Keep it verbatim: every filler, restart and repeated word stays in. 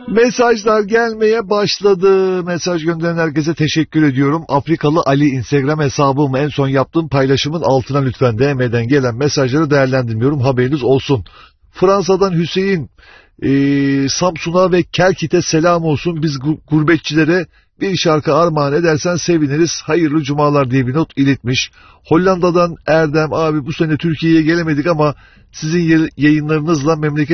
Mesajlar gelmeye başladı. Mesaj gönderen herkese teşekkür ediyorum. Afrikalı Ali Instagram hesabım, en son yaptığım paylaşımın altına lütfen D M'den gelen mesajları değerlendirmiyorum, haberiniz olsun. Fransa'dan Hüseyin, ee, Samsun'a ve Kelkit'e selam olsun. Biz gurbetçilere bir şarkı armağan edersen seviniriz. Hayırlı cumalar diye bir not iletmiş. Hollanda'dan Erdem, abi bu sene Türkiye'ye gelemedik ama sizin yayınlarınızla memleket